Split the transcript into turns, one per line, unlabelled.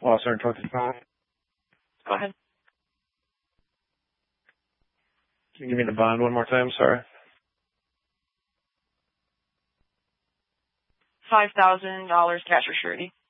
Loss earned 25.
Go ahead.
Can you give me the bond one more time? Sorry.
$5,000 cash or surety.